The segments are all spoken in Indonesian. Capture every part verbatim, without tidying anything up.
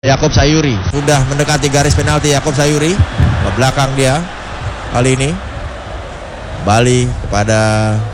Yaakob Sayuri sudah mendekati garis penalti. Yaakob Sayuri ke belakang dia kali ini, kembali kepada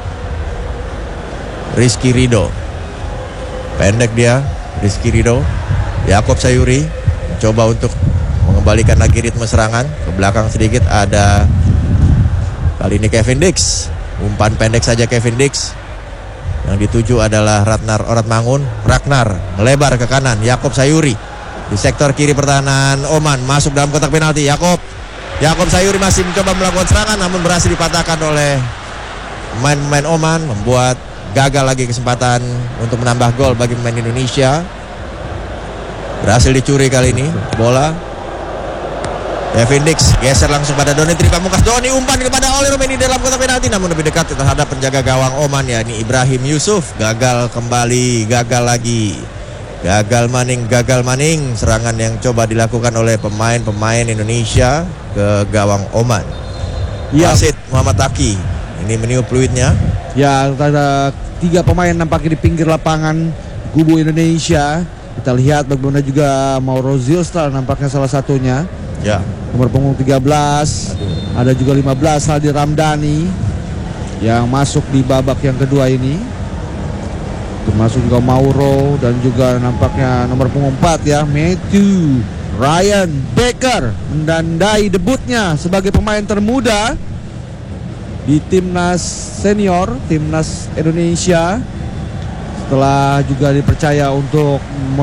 Rizky Ridho, pendek dia Rizky Ridho. Yaakob Sayuri mencoba untuk mengembalikan lagi ritme serangan ke belakang sedikit. Ada kali ini Kevin Dix, umpan pendek saja Kevin Dix. Yang dituju adalah Ratnar Oratmangun. Ragnar melebar ke kanan. Yaakob Sayuri di sektor kiri pertahanan Oman, masuk dalam kotak penalti. Yaakob Yaakob Sayuri masih mencoba melakukan serangan, namun berhasil dipatahkan oleh pemain-pemain Oman, membuat gagal lagi kesempatan untuk menambah gol bagi pemain Indonesia. Berhasil dicuri kali ini bola. Kevin Dix geser langsung pada Doni Tri Pamungkas. Doni umpan kepada Oli Romeni dalam kotak penalti, namun lebih dekat terhadap penjaga gawang Oman, ya ini Ibrahim Yusuf. Gagal kembali, gagal lagi. Gagal maning, gagal maning serangan yang coba dilakukan oleh pemain-pemain Indonesia ke gawang Oman. Ya. Wasit Muhammad Taki ini meniup fluidnya. Ya, ada tiga pemain nampaknya di pinggir lapangan kubu Indonesia. Kita lihat bagaimana juga Mauro Zilstra nampaknya salah satunya. Ya. Nomor punggung tiga belas. Aduh. Ada juga lima belas Haldi Ramdhani yang masuk di babak yang kedua ini. Termasuk juga Mauro dan juga nampaknya nomor punggung empat ya, Matthew Ryan Baker mendandai debutnya sebagai pemain termuda di timnas senior, timnas Indonesia, setelah juga dipercaya untuk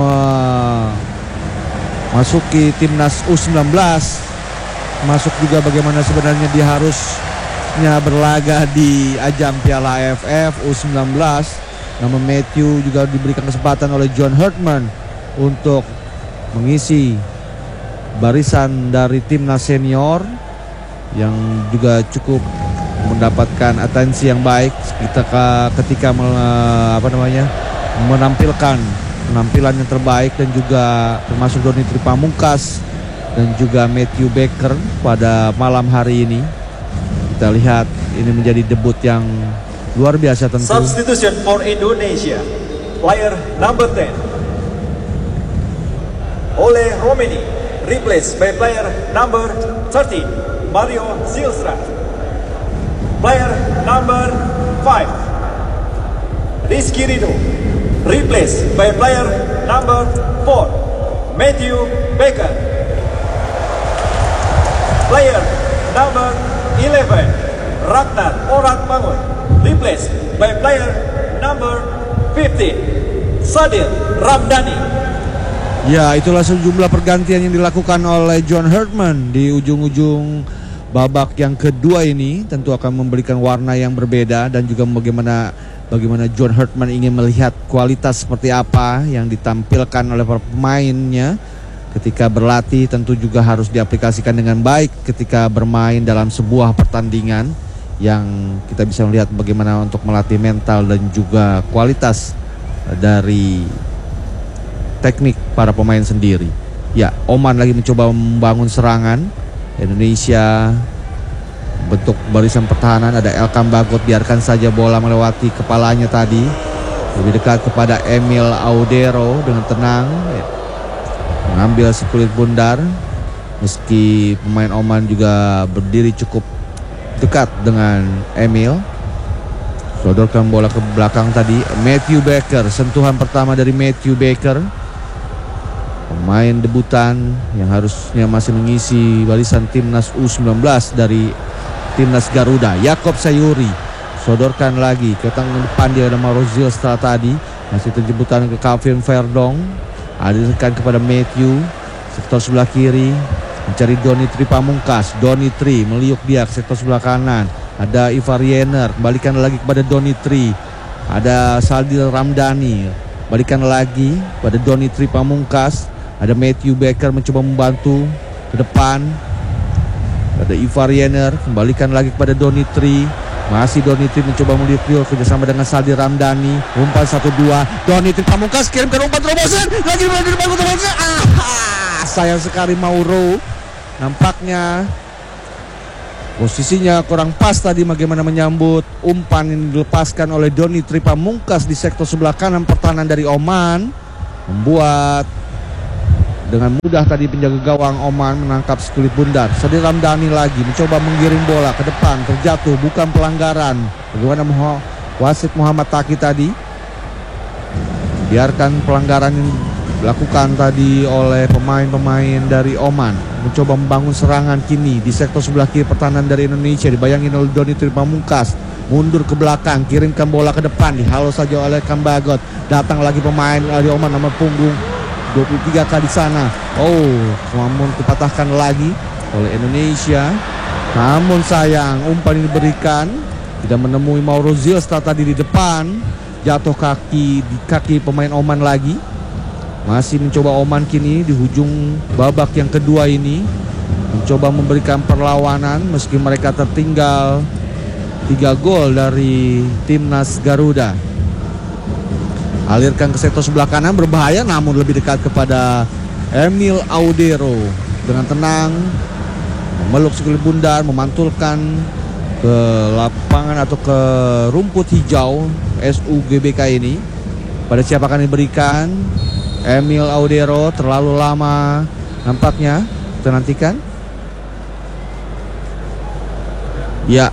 memasuki timnas U sembilan belas. Masuk juga bagaimana sebenarnya dia harusnya berlaga di ajang Piala A F F U sembilan belas. Nama Matthew juga diberikan kesempatan oleh John Herdman untuk mengisi barisan dari timnas senior yang juga cukup mendapatkan atensi yang baik ketika ketika apa namanya menampilkan penampilan yang terbaik, dan juga termasuk Doni Tri Pamungkas dan juga Matthew Baker pada malam hari ini. Kita lihat ini menjadi debut yang luar biasa tentu. Substitution for Indonesia, player number ten Oli Romeni, replaced by player number thirteen Mario Zilstra. Player number five Rizky Ridho, replaced by player number four Matthew Baker. Player number eleven Ragnar Oratmangun, replaced by player number fifteen Sadil Ramdhani. Ya, itulah sejumlah pergantian yang dilakukan oleh John Herdman di ujung-ujung babak yang kedua ini. Tentu akan memberikan warna yang berbeda, dan juga bagaimana bagaimana John Herdman ingin melihat kualitas seperti apa yang ditampilkan oleh para pemainnya ketika berlatih. Tentu juga harus diaplikasikan dengan baik ketika bermain dalam sebuah pertandingan, yang kita bisa melihat bagaimana untuk melatih mental dan juga kualitas dari teknik para pemain sendiri. Ya, Oman lagi mencoba membangun serangan. Indonesia bentuk barisan pertahanan, ada Elkam Bagot, biarkan saja bola melewati kepalanya tadi. Lebih dekat kepada Emil Audero dengan tenang, ya, mengambil sekulit bundar, meski pemain Oman juga berdiri cukup dekat dengan Emil. Sodorkan bola ke belakang tadi, Matthew Baker. Sentuhan pertama dari Matthew Baker, pemain debutan yang harusnya masih mengisi barisan timnas U sembilan belas dari timnas Garuda. Yaakob Sayuri sodorkan lagi ke tangan depan, dia ada Mauro Zilstra tadi, masih terjemputan ke Calvin Verdong. Alirkan kepada Matthew, sektor sebelah kiri, mencari Doni Tri Pamungkas. Doni Tri meliuk dia ke sektor sebelah kanan. Ada Ivar Yener, kembalikan lagi kepada Doni Tri. Ada Sadil Ramdhani, balikan lagi pada Doni Tri Pamungkas. Ada Matthew Baker mencoba membantu ke depan. Ada Ivar Yener, kembalikan lagi kepada Doni Tri. Masih Doni Tri mencoba meliuk-liuk kerjasama dengan Sadil Ramdhani. Umpan satu dua, Doni Tri Pamungkas kirimkan umpan terobosan. Lagi di depan terobosan. Ah, sayang sekali Mauro. Nampaknya posisinya kurang pas tadi bagaimana menyambut umpan yang dilepaskan oleh Doni Tri Pamungkas di sektor sebelah kanan pertahanan dari Oman, membuat Dengan mudah tadi penjaga gawang Oman menangkap si kulit bundar. Sadil Ramdhani lagi mencoba menggiring bola ke depan, terjatuh, bukan pelanggaran. Bagaimana wasit Muhammad Taki tadi? Biarkan pelanggaran yang dilakukan tadi oleh pemain-pemain dari Oman. Mencoba membangun serangan kini di sektor sebelah kiri pertahanan dari Indonesia. Dibayangin oleh Doni Tripamungkas. Mundur ke belakang, kirimkan bola ke depan, dihalau saja oleh Kambagot. Datang lagi pemain dari Oman nomor punggung dua puluh tiga kali sana. Oh, namun dipatahkan lagi oleh Indonesia. Namun sayang, umpan ini diberikan tidak menemui Mauro Zilstra tadi di depan. Jatuh kaki di kaki pemain Oman lagi. Masih mencoba Oman kini di hujung babak yang kedua ini, mencoba memberikan perlawanan meski mereka tertinggal tiga gol dari timnas Garuda. Alirkan ke sektor sebelah kanan, berbahaya namun lebih dekat kepada Emil Audero. Dengan tenang memeluk si kulit bundar, memantulkan ke lapangan atau ke rumput hijau S U G B K ini. Pada siapa akan diberikan? Emil Audero, terlalu lama nampaknya. Kita nantikan. Ya,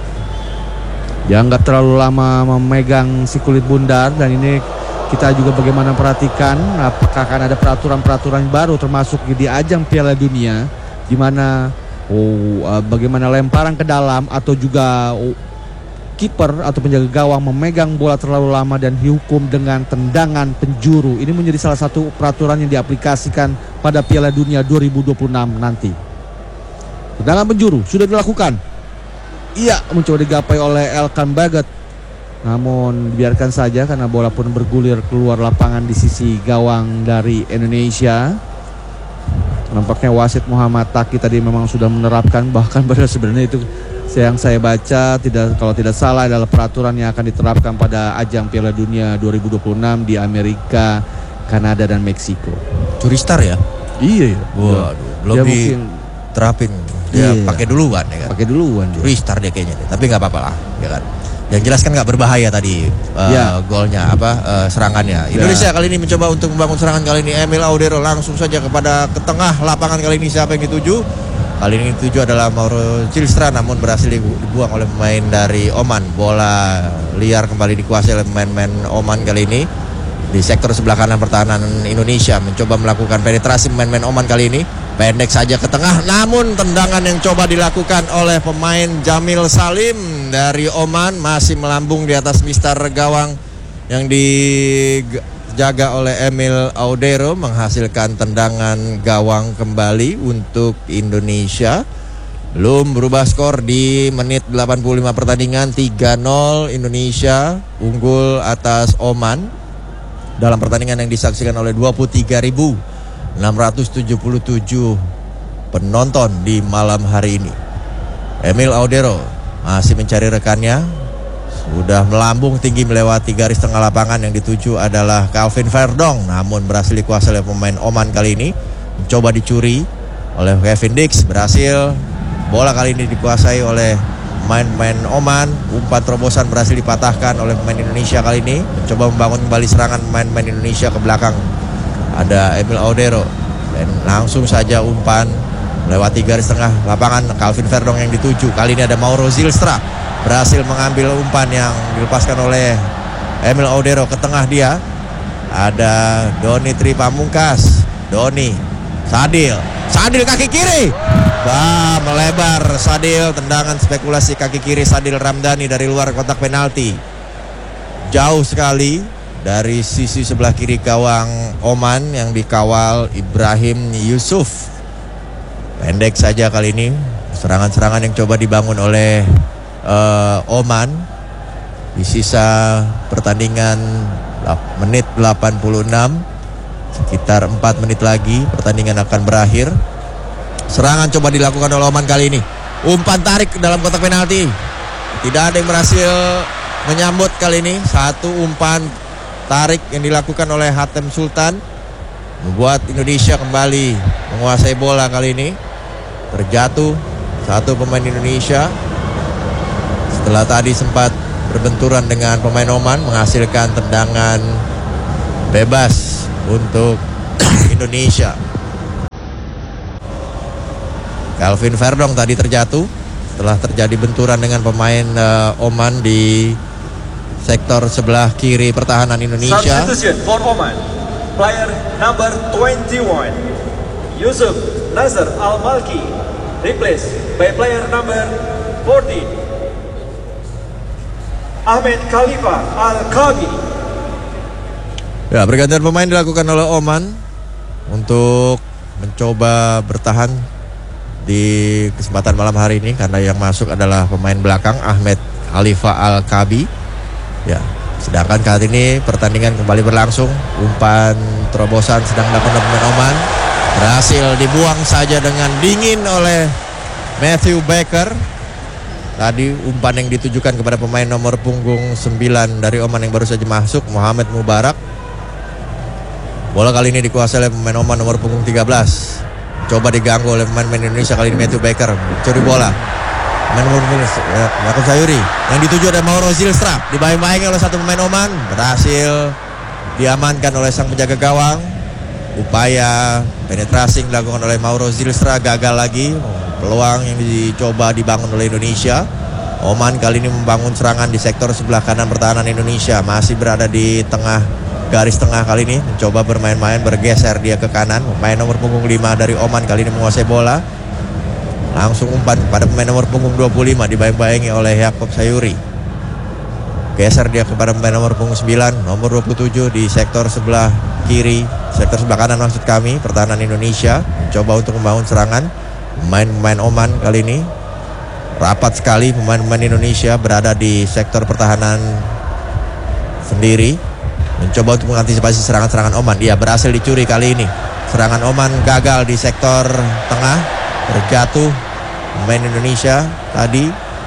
dianggap terlalu lama memegang si kulit bundar. Dan ini kita juga bagaimana perhatikan apakah akan ada peraturan-peraturan baru termasuk di ajang Piala Dunia, di mana oh, uh, bagaimana lemparan ke dalam atau juga oh, kiper atau penjaga gawang memegang bola terlalu lama dan dihukum dengan tendangan penjuru. Ini menjadi salah satu peraturan yang diaplikasikan pada Piala Dunia dua ribu dua puluh enam nanti. Tendangan penjuru sudah dilakukan. Iya, mencoba digapai oleh Elkan Bagot. Namun biarkan saja karena bola pun bergulir keluar lapangan di sisi gawang dari Indonesia. Nampaknya wasit Muhammad Taki tadi memang sudah menerapkan, bahkan pada sebenarnya itu yang saya baca tidak, kalau tidak salah adalah peraturan yang akan diterapkan pada ajang Piala Dunia dua ribu dua puluh enam di Amerika, Kanada dan Meksiko. Curi star ya? Iya ya. Waduh, belum dia diterapin. Dia iya, pakai duluan ya kan? Pakai duluan dia. Curi star dia kayaknya, tapi nggak apa-apa lah, ya kan? Yang jelas kan nggak berbahaya tadi uh, ya. golnya apa uh, serangannya. Indonesia ya. Kali ini mencoba untuk membangun serangan kali ini. Emil Audero langsung saja kepada ke tengah lapangan kali ini. Siapa yang dituju? Kali ini dituju adalah Mauro Zilstra, namun berhasil dibuang oleh pemain dari Oman. Bola liar kembali dikuasai oleh pemain-pemain Oman kali ini. Di sektor sebelah kanan pertahanan Indonesia mencoba melakukan penetrasi pemain-pemain Oman kali ini. Pendek saja ke tengah, namun tendangan yang coba dilakukan oleh pemain Jamil Salim dari Oman masih melambung di atas mistar gawang yang dijaga oleh Emil Audero, menghasilkan tendangan gawang kembali untuk Indonesia. Belum berubah skor di menit delapan puluh lima pertandingan. Tiga nol Indonesia unggul atas Oman dalam pertandingan yang disaksikan oleh dua puluh tiga ribu enam ratus tujuh puluh tujuh penonton di malam hari ini. Emil Audero masih mencari rekannya. Sudah melambung tinggi melewati garis tengah lapangan. Yang dituju adalah Calvin Verdong, namun berhasil dikuasai oleh pemain Oman kali ini. Mencoba dicuri oleh Kevin Dix. Berhasil. Bola kali ini dikuasai oleh pemain-pemain Oman. Umpan terobosan berhasil dipatahkan oleh pemain Indonesia kali ini. Mencoba membangun kembali serangan pemain-pemain Indonesia ke belakang. Ada Emil Audero dan langsung saja umpan melewati garis tengah lapangan. Calvin Verdong yang dituju. Kali ini ada Mauro Zilstra, berhasil mengambil umpan yang dilepaskan oleh Emil Audero. Ke tengah dia ada Doni Tripamungkas. Doni, Sadil, Sadil kaki kiri, bah, melebar Sadil. Tendangan spekulasi kaki kiri Sadil Ramdhani dari luar kotak penalti. Jauh sekali dari sisi sebelah kiri gawang Oman yang dikawal Ibrahim Yusuf. Pendek saja kali ini serangan-serangan yang coba dibangun oleh uh, Oman. Di sisa pertandingan menit delapan puluh enam, sekitar empat menit lagi pertandingan akan berakhir. Serangan coba dilakukan oleh Oman kali ini. Umpan tarik ke dalam kotak penalti. Tidak ada yang berhasil menyambut kali ini. Satu umpan tarik yang dilakukan oleh Hatem Sultan membuat Indonesia kembali menguasai bola kali ini. Terjatuh satu pemain Indonesia setelah tadi sempat berbenturan dengan pemain Oman, menghasilkan tendangan bebas untuk Indonesia. Calvin Verdong tadi terjatuh setelah terjadi benturan dengan pemain uh, Oman di sektor sebelah kiri pertahanan Indonesia. Substitution for Oman. Player number twenty-one, Yusuf Nazar Al-Malki, replaced by player number fourteen, Ahmed Khalifa Al-Kabi. Ya, pergantian pemain dilakukan oleh Oman untuk mencoba bertahan di kesempatan malam hari ini karena yang masuk adalah pemain belakang Ahmed Khalifa Al-Kabi. Ya, sedangkan kali ini pertandingan kembali berlangsung. Umpan terobosan sedang dilakukan oleh pemain Oman, berhasil dibuang saja dengan dingin oleh Matthew Baker. Tadi umpan yang ditujukan kepada pemain nomor punggung sembilan dari Oman yang baru saja masuk, Muhammad Mubarak. Bola kali ini dikuasai oleh pemain Oman nomor punggung tiga belas. Coba diganggu oleh pemain-pemain Indonesia kali ini Matthew Baker. Curi bola. Pemain nomor Yakub Sayuri yang dituju ada Mauro Zilstra. Dibayang-bayangi oleh satu pemain Oman. Berhasil diamankan oleh sang penjaga gawang. Upaya penetrasi dilakukan oleh Mauro Zilstra gagal lagi. Peluang yang dicoba dibangun oleh Indonesia. Oman kali ini membangun serangan di sektor sebelah kanan pertahanan Indonesia. Masih berada di tengah garis tengah kali ini, mencoba bermain-main, bergeser dia ke kanan. Pemain nomor punggung lima dari Oman kali ini menguasai bola. Langsung umpan pada pemain nomor punggung dua puluh lima, dibayang-bayangi oleh Yakub Sayuri. Geser dia kepada pemain nomor punggung sembilan, nomor dua puluh tujuh di sektor sebelah kiri, sektor sebelah kanan maksud kami, pertahanan Indonesia. Mencoba untuk membangun serangan. Pemain-pemain Oman kali ini rapat sekali. Pemain-pemain Indonesia berada di sektor pertahanan sendiri, mencoba untuk mengantisipasi serangan-serangan Oman. Ia berhasil dicuri kali ini. Serangan Oman gagal di sektor tengah. Terjatuh pemain Indonesia tadi.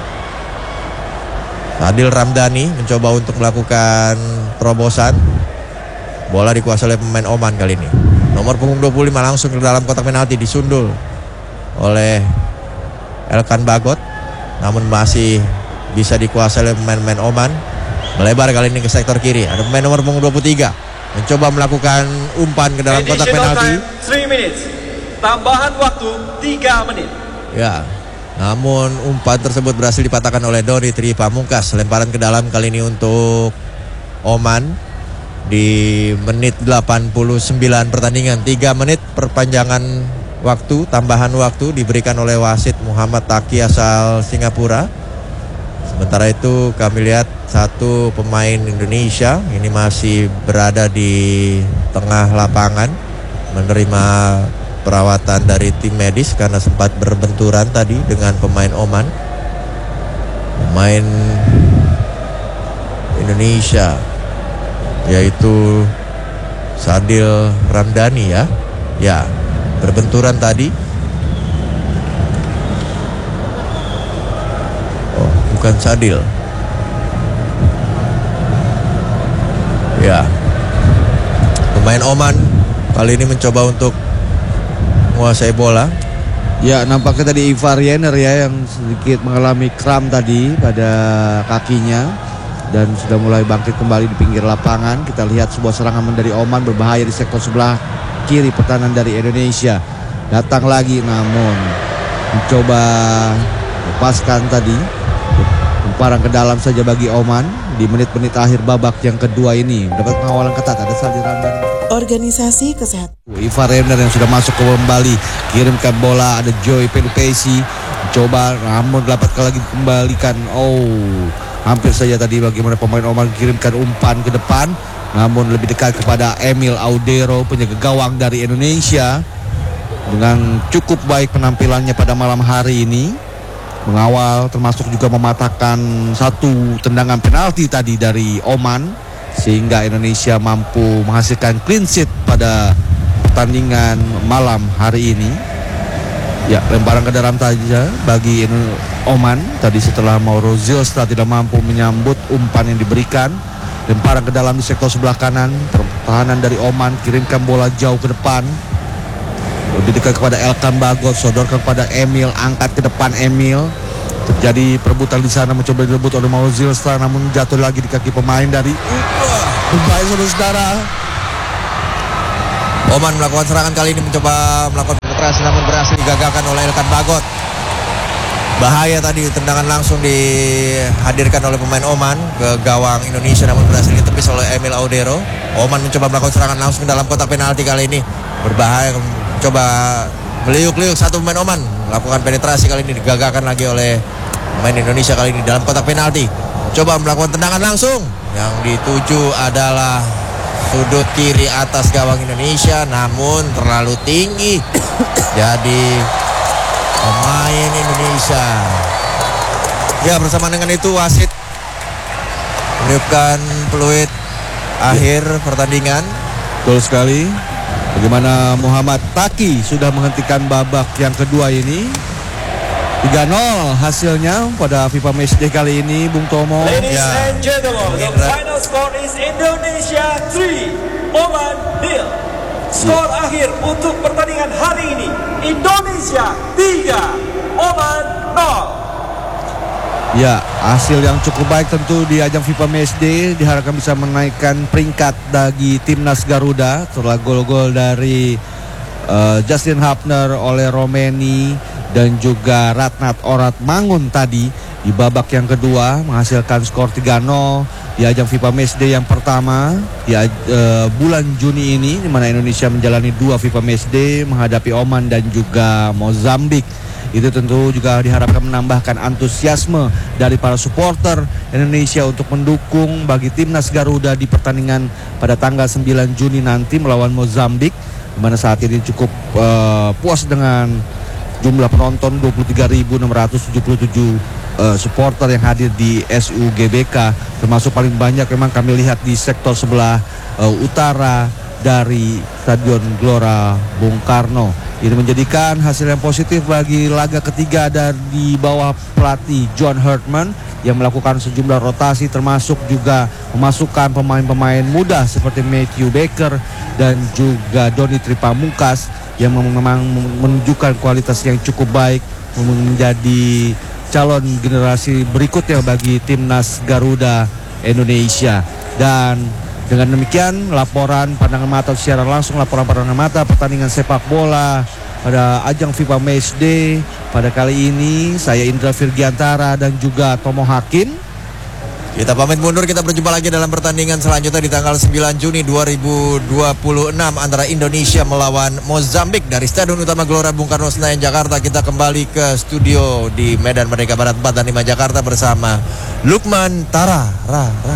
Adil Ramdhani mencoba untuk melakukan terobosan. Bola dikuasai oleh pemain Oman kali ini. Nomor punggung dua puluh lima langsung ke dalam kotak penalti, disundul oleh Elkan Bagot. Namun masih bisa dikuasai oleh pemain-pemain Oman. Melebar kali ini ke sektor kiri. Ada pemain nomor punggung dua puluh tiga mencoba melakukan umpan ke dalam kotak penalti. tiga minutes. Tambahan waktu tiga menit. Ya. Namun umpan tersebut berhasil dipatahkan oleh Doni Tri Pamungkas. Lemparan ke dalam kali ini untuk Oman di menit delapan puluh sembilan pertandingan. tiga menit perpanjangan waktu, tambahan waktu diberikan oleh wasit Muhammad Taki asal Singapura. Sementara itu kami lihat satu pemain Indonesia ini masih berada di tengah lapangan menerima perawatan dari tim medis karena sempat berbenturan tadi dengan pemain Oman. Pemain Indonesia yaitu Sadil Ramdhani ya. Ya, berbenturan tadi. Oh, bukan Sadil. Ya. Pemain Oman kali ini mencoba untuk menguasai bola. Ya, nampaknya tadi Ivar Yener ya yang sedikit mengalami kram tadi pada kakinya dan sudah mulai bangkit kembali di pinggir lapangan. Kita lihat sebuah serangan dari Oman berbahaya di sektor sebelah kiri pertahanan dari Indonesia. Datang lagi namun mencoba lepaskan tadi. Lemparan ke dalam saja bagi Oman di menit-menit akhir babak yang kedua ini. Mendapat pengawalan ketat, ada Sadil Ramdhani. Organisasi Kesehatan. Ivar Yener yang sudah masuk ke kembali, kirimkan bola, ada Joy Pelupesi mencoba namun dapat lagi kembalikan. Oh, hampir saja tadi bagaimana pemain Oman kirimkan umpan ke depan, namun lebih dekat kepada Emil Audero, penjaga gawang dari Indonesia, dengan cukup baik penampilannya pada malam hari ini, mengawal termasuk juga mematahkan satu tendangan penalti tadi dari Oman sehingga Indonesia mampu menghasilkan clean sheet pada pertandingan malam hari ini. Ya, lemparan ke dalam saja bagi Oman tadi setelah Mauro Zilstra tidak mampu menyambut umpan yang diberikan. Lemparan ke dalam di sektor sebelah kanan, pertahanan dari Oman kirimkan bola jauh ke depan, lebih dekat kepada Elkan Bagot, sodorkan kepada Emil, angkat ke depan Emil. Terjadi perebutan di sana, mencoba direbut oleh Mauro Zilstra namun jatuh lagi di kaki pemain dari Berbahaya saudara-saudara. Oman melakukan serangan kali ini, mencoba melakukan penetrasi penetrasi namun berhasil digagalkan oleh Elkan Bagot. Bahaya tadi, tendangan langsung dihadirkan oleh pemain Oman ke gawang Indonesia namun berhasil ditepis oleh Emil Audero. Oman mencoba melakukan serangan langsung dalam kotak penalti kali ini. Berbahaya, coba meliuk-liuk satu pemain Oman, melakukan penetrasi kali ini digagalkan lagi oleh pemain Indonesia kali ini dalam kotak penalti. Coba melakukan tendangan langsung, yang dituju adalah sudut kiri atas gawang Indonesia namun terlalu tinggi. Jadi pemain Indonesia, ya bersama dengan itu wasit meniupkan peluit akhir pertandingan. Betul sekali. Bagaimana Muhammad Taki sudah menghentikan babak yang kedua ini. tiga nol hasilnya pada FIFA Matchday kali ini, Bung Tomo. Ladies Ya. and gentlemen, the Indra. final score is Indonesia three, Oman nil. Skor akhir untuk pertandingan hari ini, Indonesia tiga, Oman nol. Ya, hasil yang cukup baik tentu di ajang FIFA Matchday, diharapkan bisa menaikkan peringkat bagi timnas Garuda setelah gol-gol dari uh, Justin Hapner, oleh Romeni dan juga Ratnat Orat Mangun tadi di babak yang kedua menghasilkan skor tiga nol di ajang FIFA Matchday yang pertama di uh, bulan Juni ini, di mana Indonesia menjalani dua FIFA Matchday menghadapi Oman dan juga Mozambik. Itu tentu juga diharapkan menambahkan antusiasme dari para supporter Indonesia untuk mendukung bagi timnas Garuda di pertandingan pada tanggal sembilan Juni nanti melawan Mozambik, di mana saat ini cukup uh, puas dengan jumlah penonton dua puluh tiga ribu enam ratus tujuh puluh tujuh uh, supporter yang hadir di S U G B K, termasuk paling banyak memang kami lihat di sektor sebelah uh, utara dari Stadion Gelora Bung Karno. Ini menjadikan hasil yang positif bagi laga ketiga dari bawah pelatih John Herdman yang melakukan sejumlah rotasi, termasuk juga memasukkan pemain-pemain muda seperti Matthew Baker dan juga Doni Tripamungkas yang memang menunjukkan kualitas yang cukup baik menjadi calon generasi berikutnya bagi timnas Garuda Indonesia. Dan dengan demikian laporan pandangan mata secara langsung, laporan pandangan mata pertandingan sepak bola pada ajang FIFA Matchday pada kali ini, saya Indra Virgiantara dan juga Tomo Hakim. Kita pamit mundur, kita berjumpa lagi dalam pertandingan selanjutnya di tanggal sembilan Juni dua ribu dua puluh enam antara Indonesia melawan Mozambik dari Stadion Utama Gelora Bung Karno Senayan Jakarta. Kita kembali ke studio di Medan Merdeka Barat empat dan lima Jakarta bersama Lukman Tara. Ra, ra.